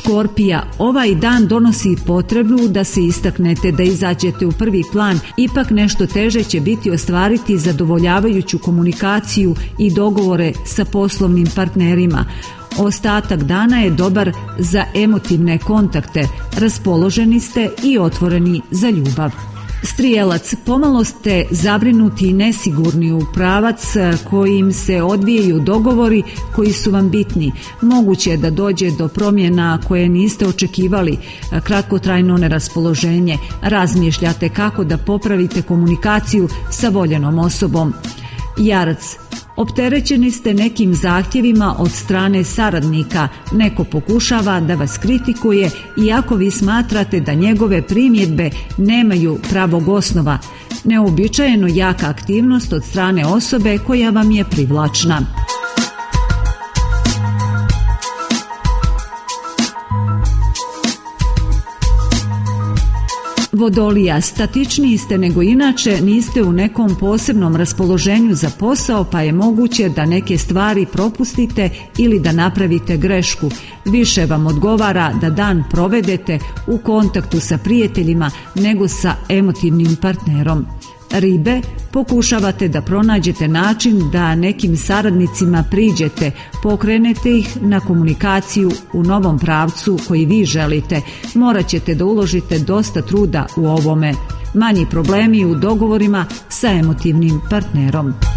Škorpija, ovaj dan donosi potrebu da se istaknete, da izađete u prvi plan. Ipak nešto teže će biti ostvariti zadovoljavajuću komunikaciju i dogovore sa poslovnim partnerima. Ostatak dana je dobar za emotivne kontakte, raspoloženi ste i otvoreni za ljubav. Strijelac, pomalo ste zabrinuti i nesigurni u pravac kojim se odvijaju dogovori koji su vam bitni. Moguće je da dođe do promjena koje niste očekivali, kratkotrajno neraspoloženje. Razmišljate kako da popravite komunikaciju sa voljenom osobom. Jarac, opterećeni ste nekim zahtjevima od strane saradnika. Neko pokušava da vas kritikuje iako vi smatrate da njegove primjedbe nemaju pravog osnova. Neuobičajeno jaka aktivnost od strane osobe koja vam je privlačna. Vodolija, statičniji ste nego inače, niste u nekom posebnom raspoloženju za posao, pa je moguće da neke stvari propustite ili da napravite grešku. Više vam odgovara da dan provedete u kontaktu sa prijateljima nego sa emotivnim partnerom. Ribe, pokušavate da pronađete način da nekim saradnicima priđete, pokrenete ih na komunikaciju u novom pravcu koji vi želite. Morat ćete da uložite dosta truda u ovome. Manji problemi u dogovorima sa emotivnim partnerom.